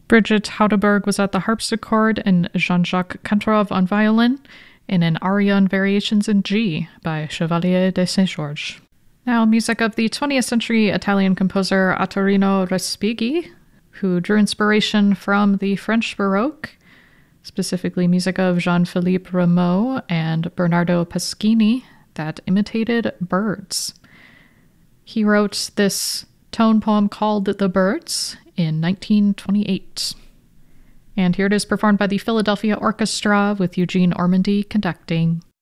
Bridget Haudeberg was at the harpsichord and Jean-Jacques Cantorov on violin in an aria and variations in G by Chevalier de Saint-Georges. Now, music of the 20th century Italian composer Ottorino Respighi, who drew inspiration from the French Baroque, specifically music of Jean-Philippe Rameau and Bernardo Pasquini that imitated birds. He wrote this tone poem called The Birds in 1928. And here it is performed by the Philadelphia Orchestra with Eugene Ormandy conducting.